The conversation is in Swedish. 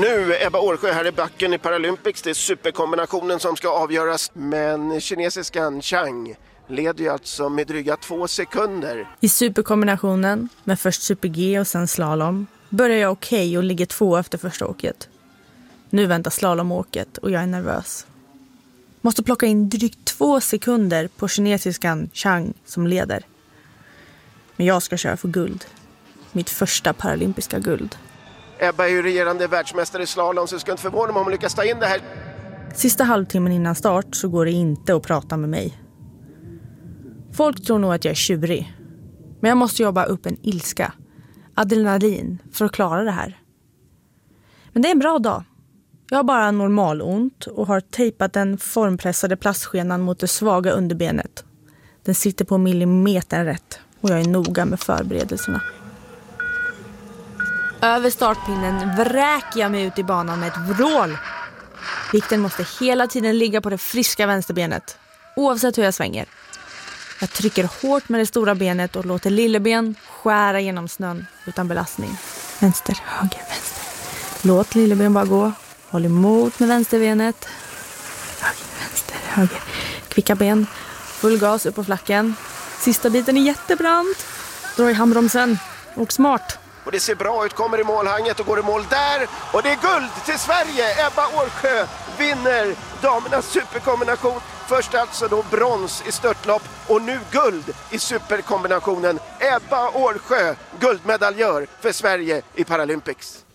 Nu Ebba Årsjö här i backen i Paralympics. Det är superkombinationen som ska avgöras. Men kinesiskan Chang leder ju alltså med dryga 2 sekunder. I superkombinationen, med först super-G och sen slalom, börjar jag okej och ligger 2 efter första åket. Nu väntar slalomåket och jag är nervös. Måste plocka in drygt 2 sekunder på kinesiskan Chang som leder. Men jag ska köra för guld. Mitt första paralympiska guld. Ebba är ju regerande världsmästare i slalom, så jag ska inte förvåna mig om hon lyckas ta in det här. Sista halvtimmen innan start så går det inte att prata med mig. Folk tror nog att jag är tjurig. Men jag måste jobba upp en ilska, adrenalin, för att klara det här. Men det är en bra dag. Jag har bara normalont och har tejpat den formpressade plastskenan mot det svaga underbenet. Den sitter på millimeter rätt och jag är noga med förberedelserna. Över startpinnen vräker jag mig ut i banan med ett vrål. Vikten måste hela tiden ligga på det friska vänsterbenet, oavsett hur jag svänger. Jag trycker hårt med det stora benet och låter lilleben skära genom snön utan belastning. Vänster, höger, vänster. Låt lilleben bara gå. Håll emot med vänsterbenet. Höger, vänster, höger. Kvicka ben. Full gas upp på flacken. Sista biten är jättebrant. Dra i handbromsen. Och smart. Och det ser bra ut, kommer i målhanget och går i mål där. Och det är guld till Sverige. Ebba Årsjö vinner damernas superkombination. Först alltså då brons i störtlopp och nu guld i superkombinationen. Ebba Årsjö, guldmedaljör för Sverige i Paralympics.